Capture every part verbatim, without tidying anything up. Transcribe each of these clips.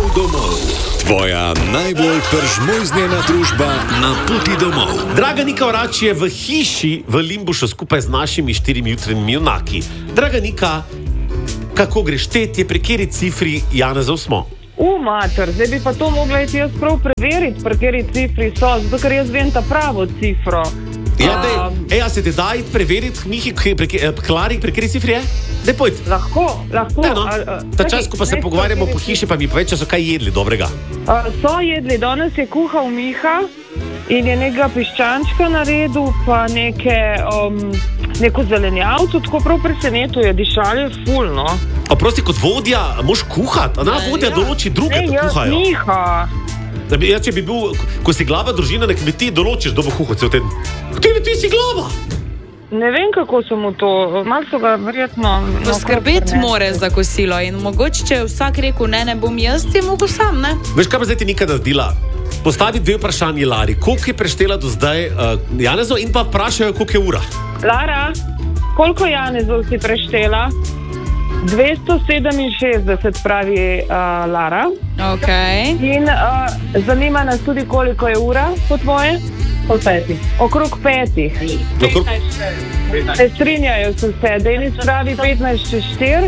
domov. Tvoja najbolj peržmojznjena družba na poti domov. Draga Nika Orač je v hiši v Limbušu skupaj z našimi štirimi jutranjimi junaki. Draga Nika, kako greš tetje, pri kateri cifri Janezov smo? U, mater, zdaj bi pa to mogla iti jaz prav preveriti, pri kateri cifri so, zato ker jaz vem ta pravo cifro. Ja, dej, ej, a se te da iti preveriti, Mihi, Klari, pri kateri cifri je? Dej, pojď. Lahko, lahko. Ja, no. Ta čas, ko pa se pogovarjamo po hiši, pa mi povedo, so kaj jedli dobrega. A, so jedli, danes je kuhal Miha in je nekega piščančka naredil, pa neke, um, neko zelenjavco, tako prav preseneto je, dišal je ful, no. A prosti, kot vodja, moš kuhati, a na vodja ja. Določi druge, ne, da kuhajo. Ne, jaz Miha. Da bi, ja, če bi bil, ko si glava družina na kmetiji, določiš, da bo kuhal cel teden. Kateri ti si glava? Ne vem, kako so mu to, malo so ga verjetno... Poskrbeti more za kosilo in mogoče, če vsak rekel, ne, ne bom jaz, ti mogo sam, ne? Veš, kaj pa zdaj ti Nika naredila? Postavi dve vprašanje Lari. Koliko je preštela do zdaj uh, Janezov in pa vprašajo, koliko je ura? Lara, koliko Janezov si preštela? dvesto sedeminšestdeset pravi uh, Lara. Ok. In uh, zanima nas tudi, koliko je ura po tvoje? Okrog petih. Okrog petih. Okrog... Se strinjajo se vse. Denis pravi petnajst čez štiri.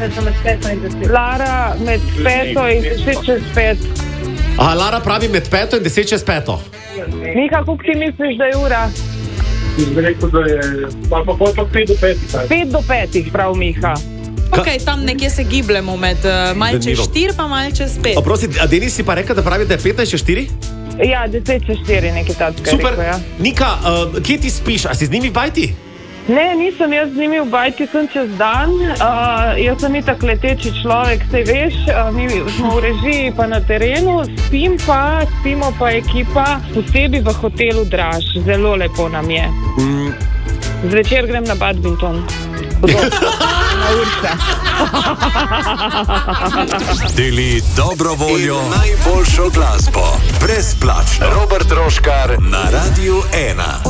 Lara med peto in deset čez pet. Aha, Lara pravi med peto in deset čez peto. Miha, koliko ti misliš, da je ura? Bi rekel, da je pa pa pa pet do petih. Pet do petih, prav Miha. Ok, tam nekje se gibljemo med uh, malce čez štiri pa malce čez pet. A prosti, a Denis si pa rekel, da pravi, da je petnajst čez štiri? Ja, deset čez štiri, nekaj takega. Super. Rekel, ja. Nika, uh, kje ti spiš? A si z njimi v bajti? Ne, nisem jaz z njimi v bajti, sem čez dan. Uh, jaz sem itak leteči človek, sej veš, uh, mi smo v režiji pa na terenu, spim pa, spimo pa ekipa, posebej v hotelu Draž. Zelo lepo nam je. Mm. Zvečer grem na badminton. Na Urša. Deli dobro voljo, najboljšo glasbo, brezplačno. Robert Roškar na Radiu ena.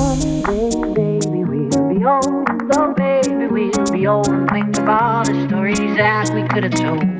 So baby, we'll be old and think of all the stories that we could have told.